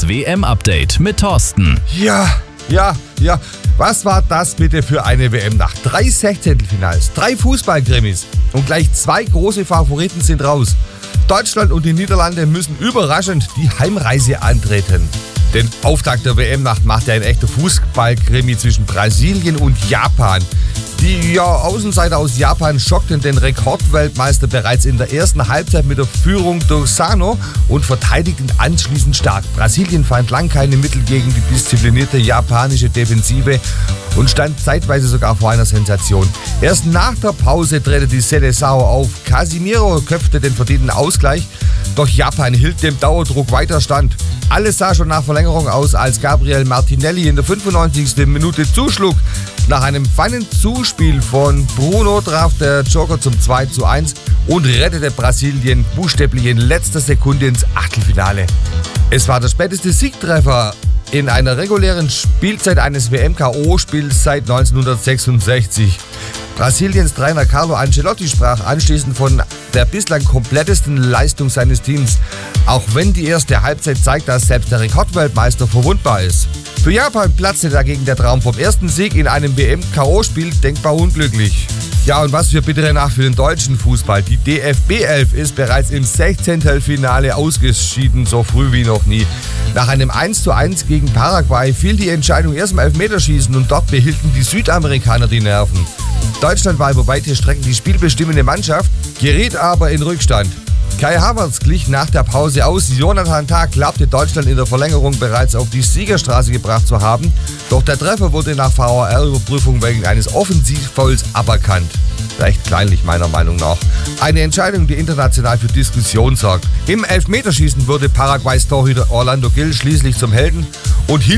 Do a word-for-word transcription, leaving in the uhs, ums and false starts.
Das W M-Update mit Thorsten. Ja, ja, ja. Was war das bitte für eine W M-Nacht? Drei Sechzehntelfinals, drei Fußballkrimis und gleich zwei große Favoriten sind raus. Deutschland und die Niederlande müssen überraschend die Heimreise antreten. Den Auftakt der W M-Nacht macht ja ein echter Fußballkrimi zwischen Brasilien und Japan. Die ja, Außenseiter aus Japan schockten den Rekordweltmeister bereits in der ersten Halbzeit mit der Führung durch Sano und verteidigten anschließend stark. Brasilien fand lang keine Mittel gegen die disziplinierte japanische Defensive und stand zeitweise sogar vor einer Sensation. Erst nach der Pause drehte die Seleção auf. Casemiro köpfte den verdienten Ausgleich, doch Japan hielt dem Dauerdruck weiter stand. Alles sah schon nach Verlängerung aus, als Gabriel Martinelli in der fünfundneunzigsten Minute zuschlug. Nach einem feinen Zuspiel von Bruno traf der Joker zum zwei zu eins und rettete Brasilien buchstäblich in letzter Sekunde ins Achtelfinale. Es war der späteste Siegtreffer in einer regulären Spielzeit eines W M-K O-Spiels seit neunzehnhundertsechsundsechzig. Brasiliens Trainer Carlo Ancelotti sprach anschließend von der bislang komplettesten Leistung seines Teams, auch wenn die erste Halbzeit zeigt, dass selbst der Rekordweltmeister verwundbar ist. Für Japan platzte dagegen der Traum vom ersten Sieg in einem W M-K O-Spiel denkbar unglücklich. Ja, und was für bittere Nacht für den deutschen Fußball. Die D F B elf ist bereits im Sechzehntelfinale ausgeschieden, so früh wie noch nie. Nach einem eins zu eins gegen Paraguay fiel die Entscheidung erst im Elfmeterschießen und dort behielten die Südamerikaner die Nerven. Deutschland war über weite Strecken die spielbestimmende Mannschaft, geriet aber in Rückstand. Kai Havertz glich nach der Pause aus. Jonathan Tah glaubte Deutschland in der Verlängerung bereits auf die Siegerstraße gebracht zu haben. Doch der Treffer wurde nach V A R-Überprüfung wegen eines Offensivfouls aberkannt. Recht kleinlich meiner Meinung nach. Eine Entscheidung, die international für Diskussion sorgt. Im Elfmeterschießen wurde Paraguays Torhüter Orlando Gil schließlich zum Helden und hielt